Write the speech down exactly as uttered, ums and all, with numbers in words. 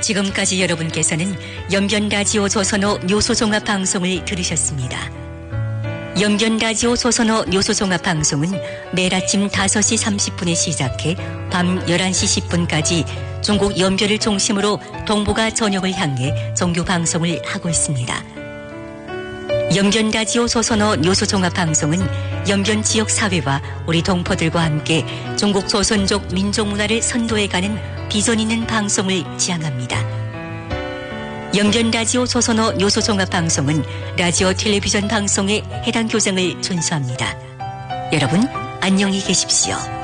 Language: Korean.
지금까지 여러분께서는 영변라디오 조선어 뉴스종합 방송을 들으셨습니다. 영변라디오 조선어 뉴스종합 방송은 매일 아침 다섯 시 삼십 분에 시작해 밤 열한 시 십 분까지 중국 연변을 중심으로 동북아 전역을 향해 정규 방송을 하고 있습니다. 영변라디오 조선어 뉴스종합 방송은 연변 지역 사회와 우리 동포들과 함께 중국 조선족 민족문화를 선도해가는 비전 있는 방송을 지향합니다. 영변라디오 조선어 뉴스종합 방송은 라디오 텔레비전 방송의 해당 규정을 준수합니다. 여러분 안녕히 계십시오.